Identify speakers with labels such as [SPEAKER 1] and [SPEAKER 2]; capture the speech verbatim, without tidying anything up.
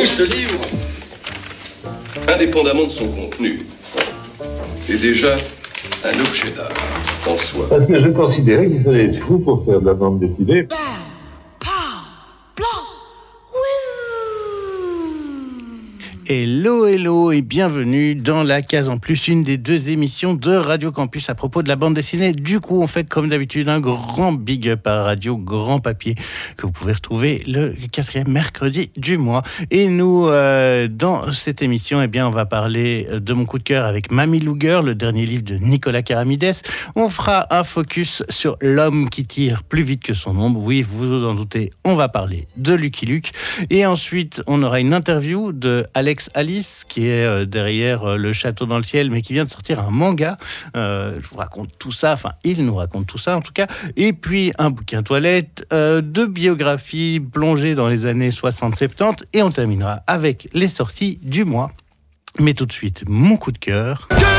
[SPEAKER 1] Oui, ce livre, indépendamment de son contenu, est déjà un objet d'art en soi.
[SPEAKER 2] Parce que je considérais qu'il fallait être fou pour faire de la bande dessinée.
[SPEAKER 3] Hello, hello et bienvenue dans la Case en Plus, une des deux émissions de Radio Campus à propos de la bande dessinée. Du coup, on fait comme d'habitude un grand big up à Radio Grand Papier que vous pouvez retrouver le quatrième mercredi du mois. Et nous, euh, dans cette émission, eh bien, on va parler de mon coup de cœur avec Mamie Lou Girl, le dernier livre de Nicolas Karamides. On fera un focus sur l'homme qui tire plus vite que son ombre. Oui, vous vous en doutez, on va parler de Lucky Luke. Et ensuite, on aura une interview de Alex Alice, qui est derrière Le Château dans le ciel, mais qui vient de sortir un manga. Euh, je vous raconte tout ça, enfin, il nous raconte tout ça en tout cas. Et puis un bouquin toilette, euh, deux biographies plongées dans les années soixante soixante-dix, et on terminera avec les sorties du mois. Mais tout de suite, mon coup de cœur.